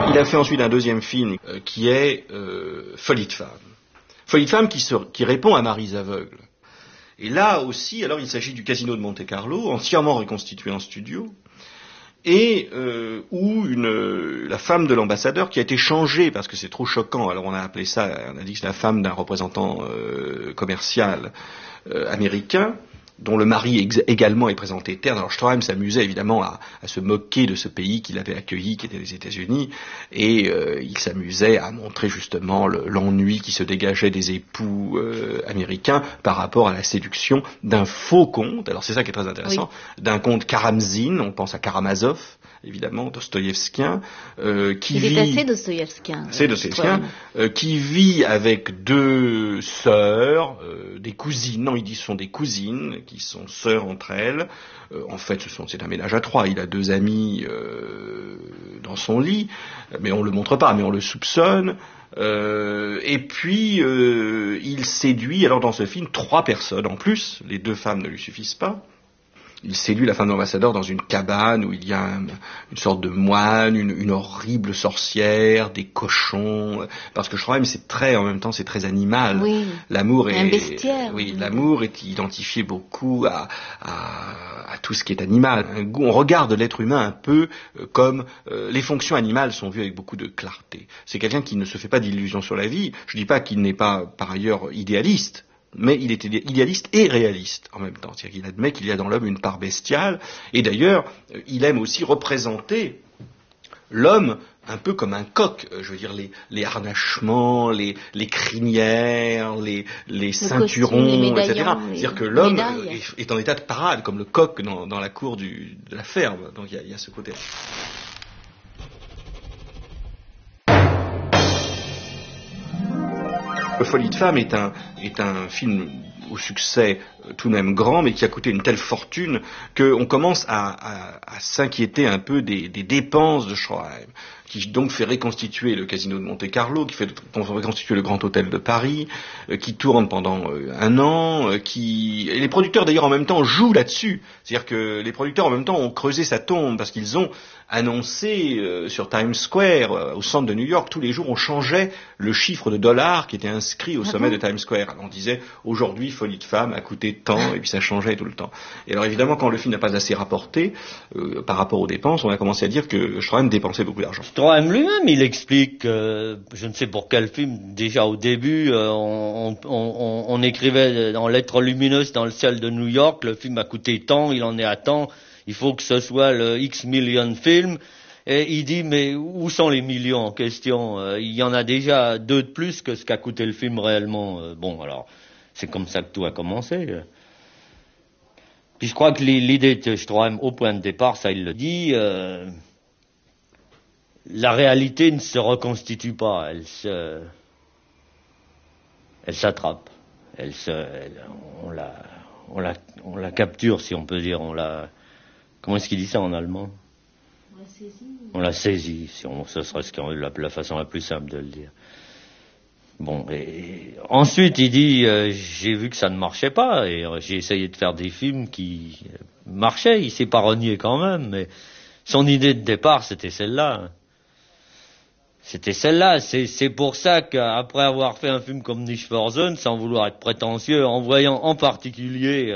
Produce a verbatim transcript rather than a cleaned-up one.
Il a fait ensuite un deuxième film euh, qui est euh, Folie de femme. Folie de femme qui, se, qui répond à Mary's aveugle. Et là aussi, alors il s'agit du Casino de Monte-Carlo, entièrement reconstitué en studio, et euh, où une, la femme de l'ambassadeur qui a été changée, parce que c'est trop choquant, alors on a appelé ça, on a dit que c'est la femme d'un représentant euh, commercial euh, américain, dont le mari ex- également est présenté terne. Alors Stroheim s'amusait évidemment à, à se moquer de ce pays qu'il avait accueilli, qui était les États-Unis, et euh, il s'amusait à montrer justement le, l'ennui qui se dégageait des époux euh, américains par rapport à la séduction d'un faux comte. Alors c'est ça qui est très intéressant, oui. D'un comte Karamzin, on pense à Karamazov, évidemment, dostoïevskien, euh, qui il vit... est assez dostoïevskien. C'est dostoïevskien, euh, qui vit avec deux sœurs, euh, des cousines, non, il dit ce sont des cousines, qui sont sœurs entre elles. Euh, en fait, ce sont, c'est un ménage à trois. Il a deux amis euh, dans son lit, mais on le montre pas, mais on le soupçonne. Euh, et puis, euh, il séduit, alors dans ce film, trois personnes en plus. Les deux femmes ne lui suffisent pas. Il séduit la femme de l'ambassadeur dans une cabane où il y a un, une sorte de moine, une, une horrible sorcière, des cochons. Parce que Stroheim, c'est très, en même temps, c'est très animal. Oui. L'amour est, un bestiaire. Oui, l'amour est identifié beaucoup à, à, à tout ce qui est animal. Un goût, on regarde l'être humain un peu comme euh, les fonctions animales sont vues avec beaucoup de clarté. C'est quelqu'un qui ne se fait pas d'illusions sur la vie. Je dis pas qu'il n'est pas par ailleurs idéaliste. Mais il est idéaliste et réaliste en même temps. C'est-à-dire qu'il admet qu'il y a dans l'homme une part bestiale. Et d'ailleurs, il aime aussi représenter l'homme un peu comme un coq. Je veux dire, les, les harnachements, les, les crinières, les, les ceintures, et cetera. C'est-à-dire que l'homme est, est en état de parade, comme le coq dans, dans la cour du, de la ferme. Donc il y a, il y a ce côté-là. Folie de femme est un, est un film au succès euh, tout de même grand, mais qui a coûté une telle fortune qu'on commence à, à, à s'inquiéter un peu des, des dépenses de Stroheim, qui donc fait reconstituer le Casino de Monte-Carlo, qui fait reconstituer le Grand Hôtel de Paris, euh, qui tourne pendant euh, un an, euh, qui... Et les producteurs d'ailleurs en même temps jouent là-dessus. C'est-à-dire que les producteurs en même temps ont creusé sa tombe, parce qu'ils ont annoncé euh, sur Times Square, euh, au centre de New York, tous les jours on changeait le chiffre de dollars qui était inscrit au ah sommet bon de Times Square. Alors on disait, aujourd'hui, Folie de femme a coûté tant, et puis ça changeait tout le temps. Et alors évidemment, quand le film n'a pas assez rapporté, euh, par rapport aux dépenses, on a commencé à dire que Stroheim dépensait beaucoup d'argent. Stroheim lui-même, il explique, euh, je ne sais pour quel film, déjà au début, euh, on, on, on, on écrivait en lettres lumineuses dans le ciel de New York, le film a coûté tant, il en est à tant, il faut que ce soit le X million film. Et il dit, mais où sont les millions en question? euh, Il y en a déjà deux de plus que ce qu'a coûté le film réellement. Euh, bon, alors, c'est comme ça que tout a commencé. Puis je crois que l'idée de Stroheim, au point de départ, ça il le dit, euh, la réalité ne se reconstitue pas, elle se... Elle s'attrape. Elle se... Elle, on la... On la... On la capture, si on peut dire, on la... Comment est-ce qu'il dit ça en allemand? On la saisit. On la saisit, si on, ce serait la, la façon la plus simple de le dire. Bon, et ensuite il dit, euh, j'ai vu que ça ne marchait pas, et euh, j'ai essayé de faire des films qui euh, marchaient, il s'est pas renié quand même, mais son idée de départ c'était celle-là. C'était celle-là, c'est, c'est pour ça qu'après avoir fait un film comme Nicht Versohnt, sans vouloir être prétentieux, en voyant en particulier